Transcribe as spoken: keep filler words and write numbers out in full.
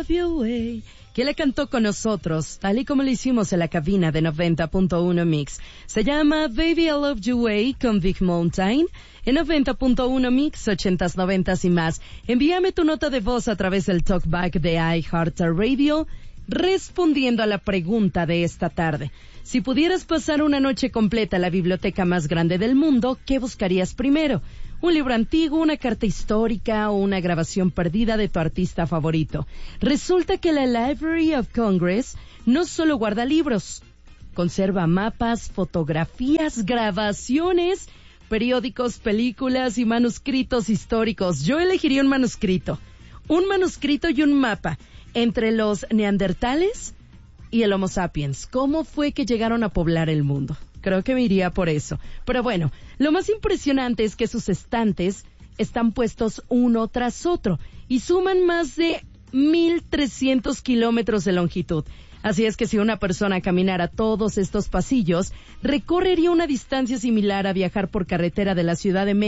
love your way, que la cantó con nosotros, tal y como lo hicimos en la cabina de noventa punto uno Mix. Se llama Baby I Love You Way con Big Mountain en noventa punto uno Mix, ochentas, noventas y más. Envíame tu nota de voz a través del talkback de iHeartRadio respondiendo a la pregunta de esta tarde. Si pudieras pasar una noche completa en la biblioteca más grande del mundo, ¿qué buscarías primero? ¿Un libro antiguo, una carta histórica o una grabación perdida de tu artista favorito? Resulta que la Library of Congress no solo guarda libros, conserva mapas, fotografías, grabaciones, periódicos, películas y manuscritos históricos. Yo elegiría un manuscrito, un manuscrito y un mapa entre los neandertales y el Homo sapiens. ¿Cómo fue que llegaron a poblar el mundo? Creo que me iría por eso. Pero bueno, lo más impresionante es que sus estantes están puestos uno tras otro y suman más de mil trescientos kilómetros de longitud. Así es que si una persona caminara todos estos pasillos, recorrería una distancia similar a viajar por carretera de la Ciudad de México